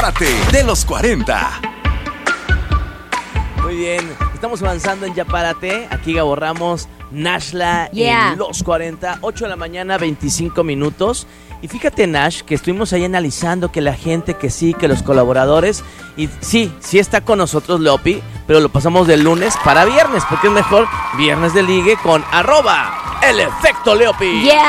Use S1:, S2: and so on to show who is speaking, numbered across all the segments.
S1: Párate de los 40.
S2: Muy bien, estamos avanzando en Ya Párate. Aquí Gabo Ramos, Nashla en los 40, 8 de la mañana, 25 minutos. Y fíjate, Nash, que estuvimos ahí analizando que la gente, que sí, que los colaboradores. Y sí está con nosotros Leopi, pero lo pasamos de lunes para viernes, porque es mejor viernes de ligue con @el efecto Leopi.
S3: Yeah.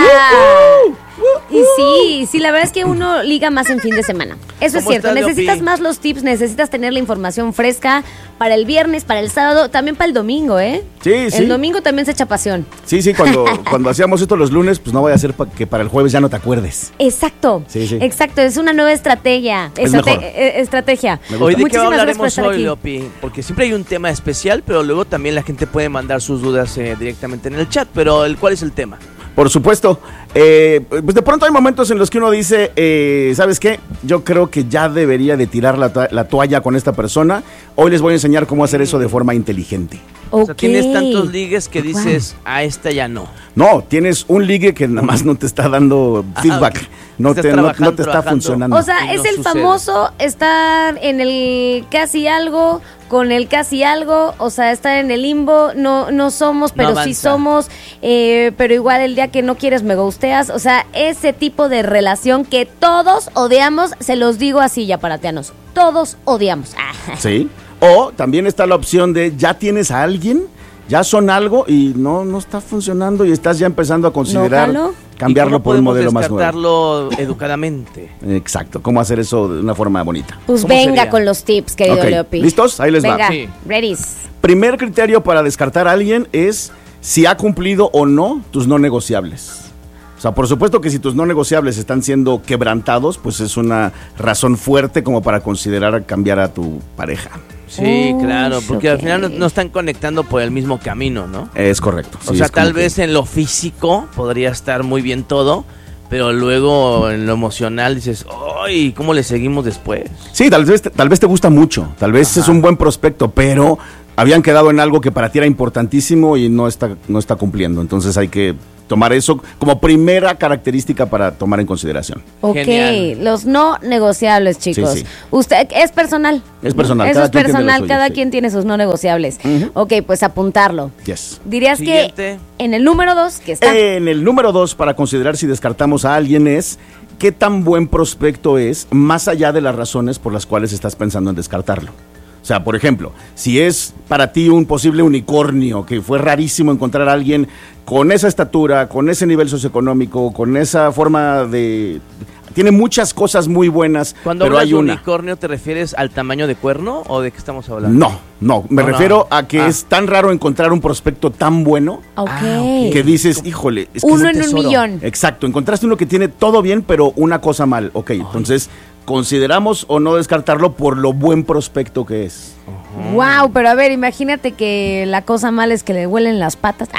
S3: Y sí, la verdad es que uno liga más en fin de semana. Eso es cierto, necesitas más los tips, necesitas tener la información fresca para el viernes, para el sábado, también para el domingo, ¿eh?
S4: Sí.
S3: El domingo también se echa pasión.
S4: Sí, cuando hacíamos esto los lunes, pues no vaya a ser que para el jueves ya no te acuerdes.
S3: Exacto,
S4: sí.
S3: Exacto, es una nueva estrategia. Estrategia.
S2: Hoy de qué hablaremos hoy, Leopi, porque siempre hay un tema especial, pero luego también la gente puede mandar sus dudas directamente en el chat, pero ¿cuál es el tema?
S4: Por supuesto, pues de pronto hay momentos en los que uno dice, ¿sabes qué? Yo creo que ya debería de tirar la toalla con esta persona. Hoy les voy a enseñar cómo hacer eso de forma inteligente.
S2: O sea, tienes tantos ligues que dices, a esta ya no.
S4: No, tienes un ligue que nada más no te está dando feedback.
S2: Okay.
S4: No te está funcionando.
S3: O sea, es el famoso estar en el casi algo, con el casi algo, o sea, estar en el limbo, no somos, pero sí somos, pero igual el día que no quieres me gusteas, o sea, ese tipo de relación que todos odiamos, se los digo así, ya paratianos, todos odiamos.
S4: Sí, o también está la opción de ya tienes a alguien, ya son algo y no está funcionando y estás ya empezando a considerar cambiarlo por un modelo más nuevo.
S2: Descartarlo educadamente.
S4: Exacto, cómo hacer eso de una forma bonita.
S3: Pues venga sería? Con los tips, querido Leopi.
S4: ¿Listos? Ahí les
S3: va.
S4: Sí.
S3: Readys.
S4: Primer criterio para descartar a alguien es si ha cumplido o no tus no negociables. O sea, por supuesto que si tus no negociables están siendo quebrantados, pues es una razón fuerte como para considerar cambiar a tu pareja.
S2: Sí, claro, porque al final no están conectando por el mismo camino, ¿no?
S4: Es correcto.
S2: O sea, tal vez en lo físico podría estar muy bien todo, pero luego en lo emocional dices, ¡ay! ¿Cómo le seguimos después?
S4: Sí, tal vez te gusta mucho, tal vez es un buen prospecto, pero habían quedado en algo que para ti era importantísimo y no está cumpliendo. Entonces hay que tomar eso como primera característica para tomar en consideración.
S3: Ok,
S2: Genial.
S3: Los no negociables, chicos.
S4: Sí.
S3: Usted es personal.
S4: Es personal.
S3: Eso es personal, cada quien tiene sus no negociables. Ok, pues apuntarlo.
S4: Yes.
S3: Dirías
S2: Siguiente.
S3: Que en el número 2, que está.
S4: En el número 2, para considerar si descartamos a alguien, es qué tan buen prospecto es, más allá de las razones por las cuales estás pensando en descartarlo. O sea, por ejemplo, si es para ti un posible unicornio, que fue rarísimo encontrar a alguien con esa estatura, con ese nivel socioeconómico, con esa forma de... Tiene muchas cosas muy buenas,
S2: Cuando
S4: pero
S2: hablas
S4: hay
S2: de
S4: una.
S2: unicornio, ¿te refieres al tamaño de cuerno o de qué estamos hablando?
S4: No, me refiero a que es tan raro encontrar un prospecto tan bueno que dices, híjole, es que
S3: uno
S4: es
S3: en un millón.
S4: Exacto, encontraste uno que tiene todo bien, pero una cosa mal. Ok, entonces, ¿consideramos o no descartarlo por lo buen prospecto que es?
S3: Wow, pero a ver, imagínate que la cosa mal es que le huelen las patas.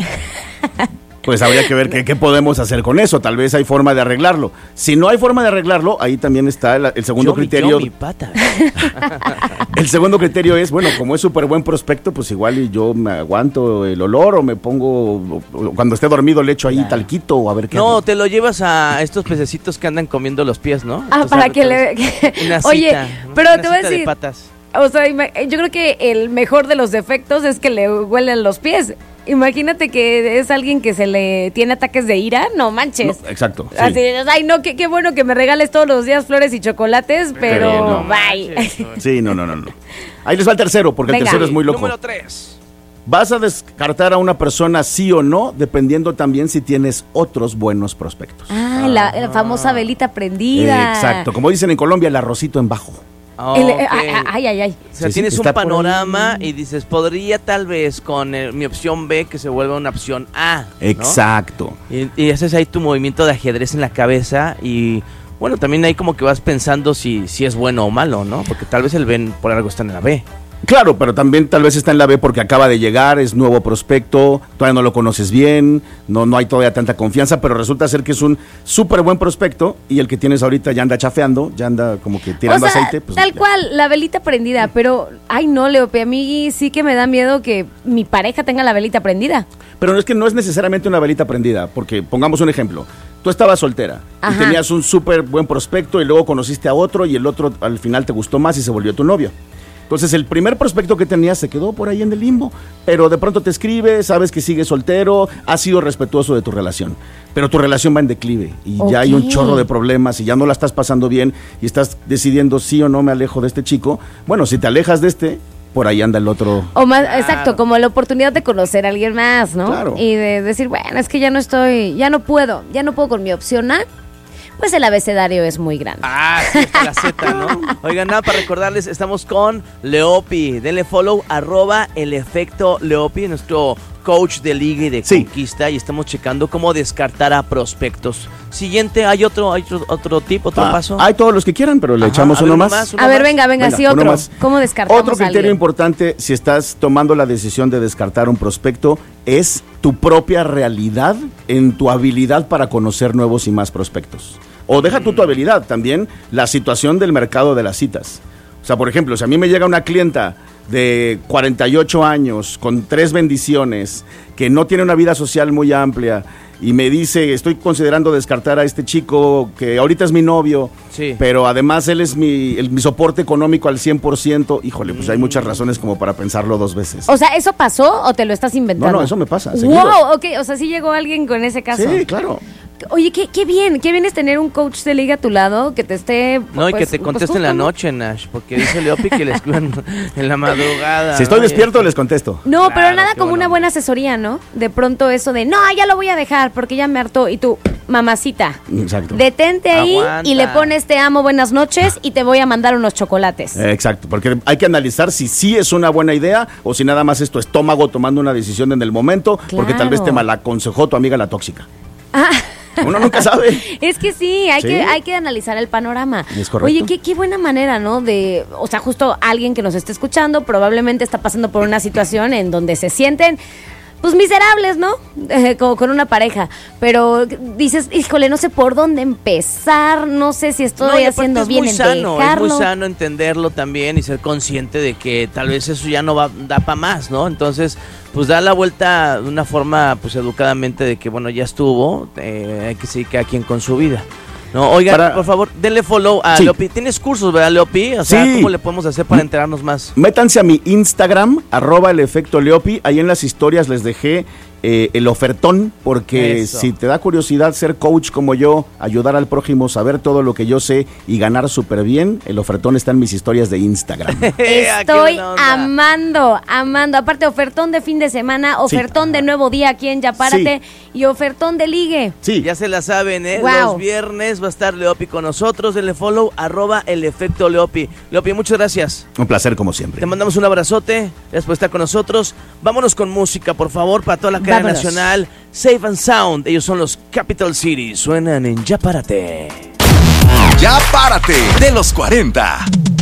S4: Pues habría que ver qué podemos hacer con eso. Tal vez hay forma de arreglarlo. Si no hay forma de arreglarlo, ahí también está el segundo criterio.
S2: Mi pata.
S4: El segundo criterio es, bueno, como es súper buen prospecto, pues igual y yo me aguanto el olor o me pongo, cuando esté dormido le echo ahí talquito o a ver qué.
S2: No, te lo llevas a estos pececitos que andan comiendo los pies, ¿no?
S3: Para que le...
S2: Una cita,
S3: Oye, pero
S2: una
S3: te voy a
S2: cita
S3: decir...
S2: de patas.
S3: O sea, yo creo que el mejor de los defectos es que le huelen los pies. Imagínate que es alguien que se le tiene ataques de ira, no manches.
S4: No, exacto. Sí.
S3: Así, ay, no, qué bueno que me regales todos los días flores y chocolates, pero
S4: no
S3: bye.
S4: Sí, no. Ahí les va el tercero, porque el tercero es muy loco.
S2: Número 3.
S4: Vas a descartar a una persona sí o no, dependiendo también si tienes otros buenos prospectos.
S3: La famosa velita prendida.
S4: Exacto, como dicen en Colombia, el arrocito en bajo.
S3: Ay.
S2: O sea, tienes un panorama y dices, podría tal vez con mi opción B que se vuelva una opción A, ¿no?
S4: Exacto.
S2: Y haces ahí tu movimiento de ajedrez en la cabeza y, bueno, también ahí como que vas pensando si es bueno o malo, ¿no? Porque tal vez el B por algo está en la B.
S4: Claro, pero también tal vez está en la B porque acaba de llegar, es nuevo prospecto, todavía no lo conoces bien, no hay todavía tanta confianza, pero resulta ser que es un súper buen prospecto y el que tienes ahorita ya anda chafeando, ya anda como que tirando aceite. Pues,
S3: tal cual, la velita prendida, pero, ay no, Leopi, a mí sí que me da miedo que mi pareja tenga la velita prendida.
S4: Pero es que no es necesariamente una velita prendida, porque pongamos un ejemplo. tú estabas soltera
S3: Ajá.
S4: y tenías un súper buen prospecto y luego conociste a otro y el otro al final te gustó más y se volvió tu novio. Entonces el primer prospecto que tenías se quedó por ahí en el limbo, pero de pronto te escribe, sabes que sigues soltero, has sido respetuoso de tu relación, pero tu relación va en declive y ya hay un chorro de problemas y ya no la estás pasando bien y estás decidiendo sí o no me alejo de este chico. Bueno, si te alejas de este, por ahí anda el otro.
S3: O más, claro. Exacto, como la oportunidad de conocer a alguien más, ¿no?
S4: Claro.
S3: Y de decir, bueno, es que ya no puedo con mi opción A. Pues el abecedario es muy grande.
S2: Ah, sí, está la Z, ¿no? Oigan, nada, para recordarles, estamos con Leopi. Denle follow, @elefectoleopi, nuestro coach de liga y de conquista. Y estamos checando cómo descartar a prospectos. Siguiente, ¿hay otro tip, otro paso?
S4: Hay todos los que quieran, pero le echamos uno más.
S3: A ver, venga, sí, otro. ¿Cómo descartamos
S4: Otro criterio importante, si estás tomando la decisión de descartar un prospecto, es tu propia realidad en tu habilidad para conocer nuevos y más prospectos. O deja tú tu habilidad, también la situación del mercado de las citas. O sea, por ejemplo, si a mí me llega una clienta de 48 años, con 3 bendiciones, que no tiene una vida social muy amplia, y me dice, estoy considerando descartar a este chico que ahorita es mi novio, pero además él es mi soporte económico al 100%, híjole, pues hay muchas razones como para pensarlo 2 veces.
S3: O sea, ¿eso pasó o te lo estás inventando?
S4: No, eso me pasa.
S3: Wow, ok, o sea, sí llegó alguien con ese caso.
S4: Sí, claro.
S3: Oye, qué bien es tener un coach de liga a tu lado que te esté...
S2: No, y que te conteste en la noche, Nash, porque dice Leopi que le escriban en la madrugada.
S4: Si estoy despierto, les contesto.
S3: No, pero nada como una buena asesoría, ¿no? De pronto eso de, no, ya lo voy a dejar porque ya me hartó. Y tú, mamacita,
S4: exacto,
S3: detente ahí y le pones te amo, buenas noches y te voy a mandar unos chocolates.
S4: Exacto, porque hay que analizar si sí es una buena idea o si nada más es tu estómago tomando una decisión en el momento, porque tal vez te malaconsejó tu amiga la tóxica. Uno nunca sabe.
S3: Es que sí, hay que analizar el panorama.
S4: Es correcto.
S3: Oye, qué buena manera, ¿no? O sea, justo alguien que nos esté escuchando probablemente está pasando por una situación en donde se sienten pues miserables, ¿no? Con una pareja, pero dices, híjole, no sé por dónde empezar, no sé si estoy haciendo bien en dejarlo.
S2: Es muy sano entenderlo también y ser consciente de que tal vez eso ya no da para más, ¿no? Entonces, pues da la vuelta de una forma, pues educadamente de que, bueno, ya estuvo, hay que seguir cada quien con su vida. No, oigan, por favor, denle follow a Leopi. ¿Tienes cursos, verdad, Leopi? O sea, ¿cómo le podemos hacer para enterarnos más?
S4: Métanse a mi Instagram, @elefectoleopi. Ahí en las historias les dejé el ofertón, porque si te da curiosidad ser coach como yo, ayudar al prójimo, saber todo lo que yo sé y ganar súper bien, el ofertón está en mis historias de Instagram.
S3: Estoy amando. Aparte, ofertón de fin de semana, ofertón de nuevo día aquí en Ya Párate y ofertón de ligue.
S2: Sí. Ya se la saben, ¿eh?
S3: Wow.
S2: Los viernes va a estar Leopi con nosotros. Denle follow, @elefectoleopi. Leopi, muchas gracias.
S4: Un placer como siempre.
S2: Te mandamos un abrazote. Gracias por estar con nosotros. Vámonos con música, por favor, para toda la cadena nacional. Safe and Sound. Ellos son los Capital City. Suenan en Ya Párate.
S1: Ya Párate de los 40.